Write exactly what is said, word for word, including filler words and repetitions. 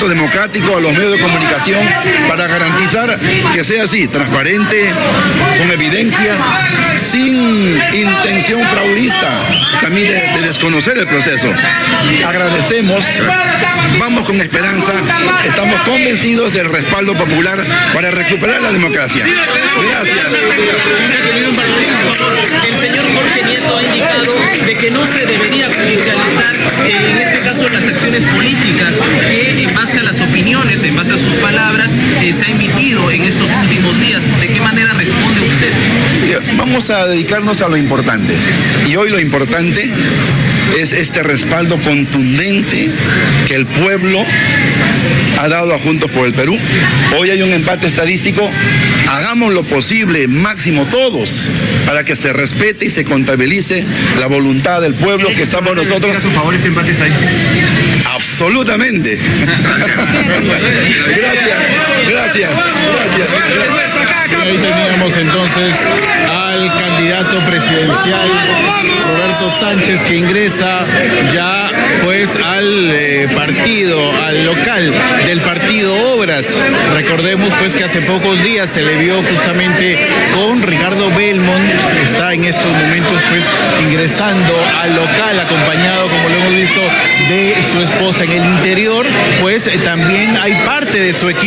procedimiento democrático a los medios de comunicación para garantizar que sea así, transparente, con evidencia, sin intención fraudista, también de, de desconocer el proceso. Agradecemos, vamos con esperanza, estamos convencidos del respaldo popular para recuperar la democracia. Gracias. El señor Jorge Nieto ha indicado de que no se debería judicializar, eh, en este caso, las acciones políticas que, en base a las opiniones, en base a sus palabras, eh, se ha emitido en estos últimos días. ¿De qué manera responde usted? Vamos a dedicarnos a lo importante. Y hoy lo importante es este respaldo contundente que el pueblo ha dado a Juntos por el Perú. Hoy hay un empate estadístico. Hagamos lo posible, máximo todos, para que se respete y se contabilice la voluntad del pueblo que estamos nosotros. ¿A su favor ese empate estadístico? Absolutamente. Gracias, gracias, gracias. Y ahí teníamos entonces al candidato presidencial Roberto Sánchez, que ingresa ya pues al eh, partido, al local del partido Obras. Recordemos pues que hace pocos días se le vio justamente con Ricardo Belmont, que está en estos momentos pues ingresando al local, acompañado, como lo hemos visto, de su esposa. En el interior pues eh, también hay parte de su equipo